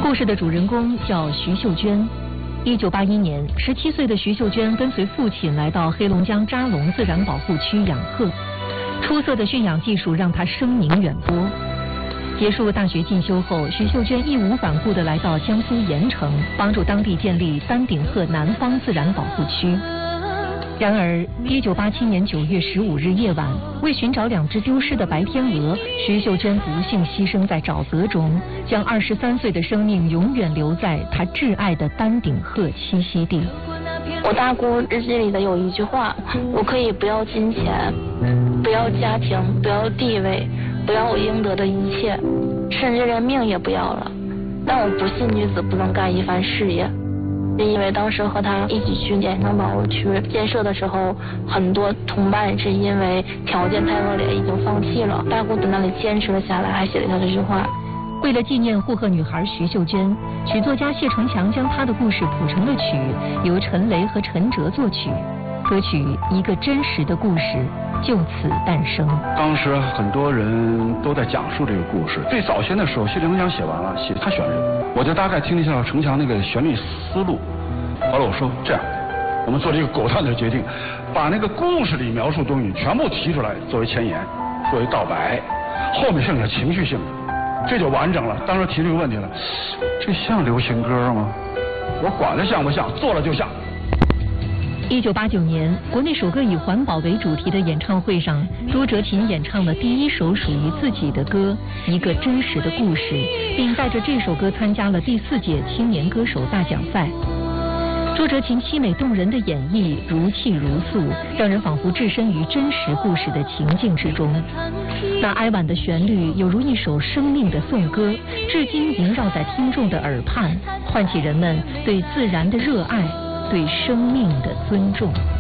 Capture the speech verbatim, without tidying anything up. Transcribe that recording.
故事的主人公叫徐秀娟。一九八一年，十七岁的徐秀娟跟随父亲来到黑龙江扎龙自然保护区养鹤，出色的驯养技术让她声名远播。结束大学进修后，徐秀娟义无反顾地来到江苏盐城，帮助当地建立丹顶鹤南方自然保护区。然而，一九八七年九月十五日夜晚，为寻找两只丢失的白天鹅，徐秀娟不幸牺牲在沼泽中，将二十三岁的生命永远留在她挚爱的丹顶鹤栖息地。 我大姑日记里的有一句话：我可以不要金钱，不要家庭，不要地位，不要我应得的一切，甚至连命也不要了。但我不信女子不能干一番事业。因为当时和他一起去盐城保护区建设的时候，很多同伴是因为条件太恶劣已经放弃了，大姑在那里坚持了下来，还写了他这句话。 为了纪念护鹤女孩徐秀娟，曲作家谢成强将她的故事谱成了曲，由陈雷和陈哲作曲。歌曲《一个真实的故事》就此诞生。 当时很多人都在讲述这个故事。最早先的时候，谢成强写完了，写他旋律，我就大概听了一下成强那个旋律思路。后来我说这样，我们做了一个果断的决定，把那个故事里描述东西全部提出来作为前言，作为道白，后面剩下情绪性的，这就完整了。当时提这个问题了，这像流行歌吗？我管它像不像，做了就像。 一九八九年，国内首个以环保为主题的演唱会上，朱哲琴演唱了第一首属于自己的歌《一个真实的故事》，并带着这首歌参加了第四届青年歌手大奖赛。朱哲琴凄美动人的演绎如泣如诉，让人仿佛置身于真实故事的情境之中。那哀婉的旋律有如一首生命的颂歌，至今萦绕在听众的耳畔，唤起人们对自然的热爱，对生命的尊重。